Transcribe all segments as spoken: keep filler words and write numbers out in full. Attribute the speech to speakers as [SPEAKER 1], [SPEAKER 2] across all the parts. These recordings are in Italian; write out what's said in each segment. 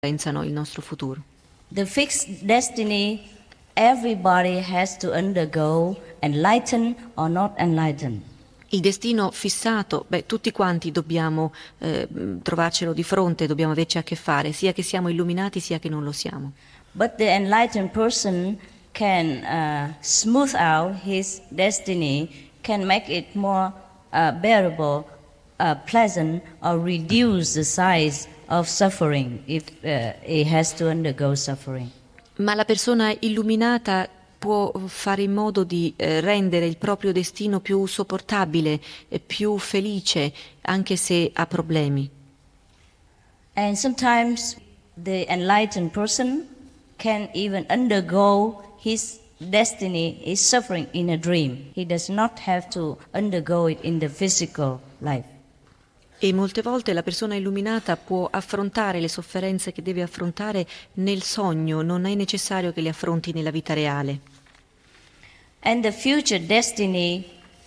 [SPEAKER 1] influenzano il nostro futuro.
[SPEAKER 2] The fixed destiny everybody has to undergo, enlightened or not enlightened.
[SPEAKER 1] Il destino fissato, beh, tutti quanti dobbiamo eh, trovarcelo di fronte, dobbiamo averci a che fare, sia che siamo illuminati sia che non lo siamo.
[SPEAKER 2] But the enlightened person can uh, smooth out his destiny, can make it more uh, bearable, uh, pleasant, or reduce the size of suffering if uh, he has to undergo suffering.
[SPEAKER 1] Ma la persona illuminata può fare in modo di eh, rendere il proprio destino più sopportabile, eh, più felice, anche se ha problemi.
[SPEAKER 2] And sometimes the enlightened person can even undergo his destiny, his suffering in a dream. He does not have to undergo it in the physical life.
[SPEAKER 1] E molte volte la persona illuminata può affrontare le sofferenze che deve affrontare nel sogno, non è necessario che le affronti nella vita reale.
[SPEAKER 2] And the future destiny,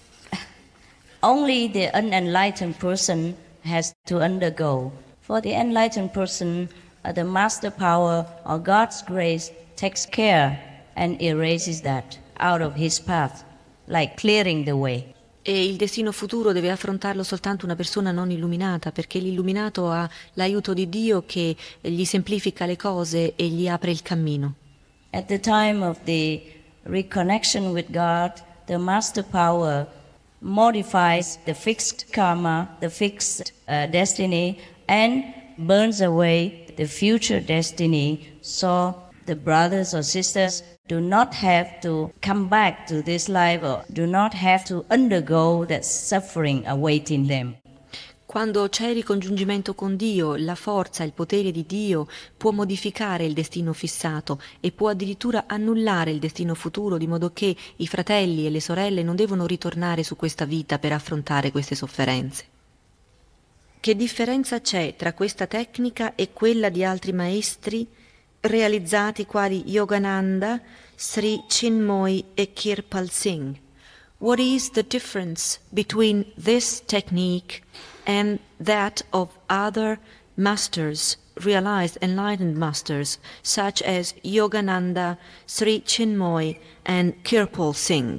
[SPEAKER 2] only the unenlightened person has to undergo. For the enlightened person, uh, the master power or God's grace takes care and erases that out of his path, like clearing the way.
[SPEAKER 1] E il destino futuro deve affrontarlo soltanto una persona non illuminata, perché l'illuminato ha l'aiuto di Dio che gli semplifica le cose e gli apre il cammino.
[SPEAKER 2] At the time of the reconnection with God, the master power modifies the fixed karma, the fixed uh, destiny, and burns away the future destiny, so the brothers or sisters do not have to come back to this life or do not have to undergo that suffering awaiting them.
[SPEAKER 1] Quando c'è il ricongiungimento con Dio, la forza, il potere di Dio può modificare il destino fissato e può addirittura annullare il destino futuro, di modo che i fratelli e le sorelle non devono ritornare su questa vita per affrontare queste sofferenze. Che differenza c'è tra questa tecnica e quella di altri maestri realizzati quali Yogananda, Sri Chinmoy e Kirpal Singh? What is the difference between this technique and that of other masters, realized enlightened masters, such as Yogananda, Sri Chinmoy and Kirpal Singh?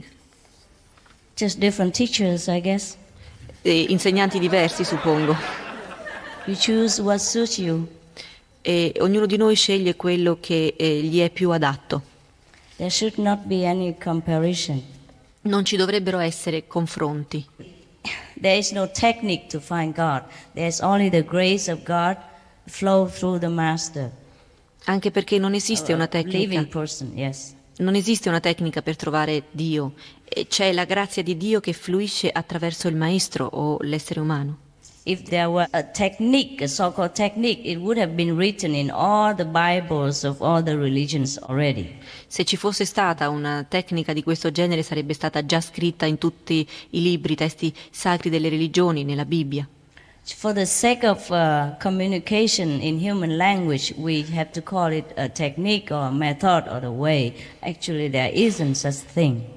[SPEAKER 2] Just different teachers, I guess.
[SPEAKER 1] E insegnanti diversi, suppongo.
[SPEAKER 2] You choose what suits you.
[SPEAKER 1] E ognuno di noi sceglie quello che eh, gli è più adatto.
[SPEAKER 2] There should not be any comparison.
[SPEAKER 1] Non ci dovrebbero essere confronti.
[SPEAKER 2] There is no technique to find God. There's only the grace of God flow through the master.
[SPEAKER 1] Anche perché non esiste una tecnica.
[SPEAKER 2] Living person, yes.
[SPEAKER 1] Non esiste una tecnica per trovare Dio. E c'è la grazia di Dio che fluisce attraverso il maestro o l'essere umano.
[SPEAKER 2] If there were a technique, a so-called technique, it would have been written in all the Bibles of all the religions already.
[SPEAKER 1] Se ci fosse stata una tecnica di questo genere sarebbe stata già scritta in tutti i libri, i testi sacri delle religioni, nella Bibbia.
[SPEAKER 2] For the sake of uh, communication in human language, we have to call it a technique or a method or a way. Actually, there isn't such thing.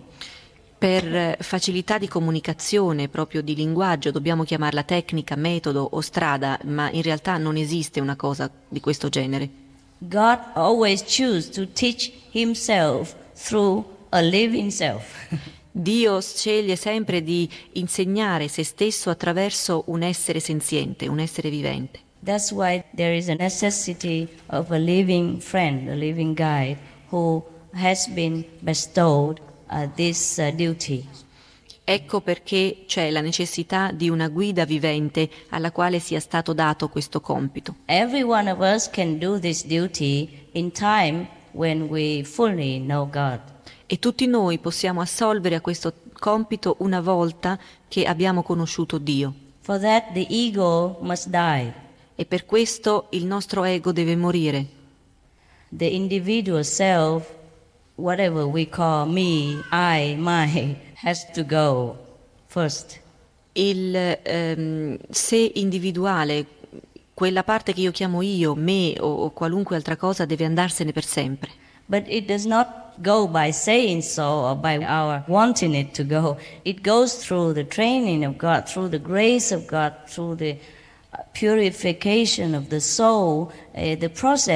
[SPEAKER 1] Per facilità di comunicazione, proprio di linguaggio, dobbiamo chiamarla tecnica, metodo o strada, ma in realtà non esiste una cosa di questo genere.
[SPEAKER 2] God always chooses to teach himself through a living self.
[SPEAKER 1] Dio sceglie sempre di insegnare se stesso attraverso un essere senziente, un essere vivente.
[SPEAKER 2] That's why there is a necessity of a living friend, a living guide, who has been bestowed Uh, this uh, duty.
[SPEAKER 1] Ecco perché c'è la necessità di una guida vivente alla quale sia stato dato questo compito.
[SPEAKER 2] Every one of us can do this duty in time when we fully know God.
[SPEAKER 1] E tutti noi possiamo assolvere a questo compito una volta che abbiamo conosciuto Dio.
[SPEAKER 2] For that the ego must die.
[SPEAKER 1] E per questo il nostro ego deve morire.
[SPEAKER 2] The individual self, whatever we call me, I, my, has to go first.
[SPEAKER 1] Il ehm, sé individuale, quella parte che io chiamo io, me o, o qualunque altra cosa, deve andarsene per sempre.
[SPEAKER 2] But it does not go by saying so or by our wanting it to go. It goes through the training of God, through the grace of God, through the purification of the soul, uh, the process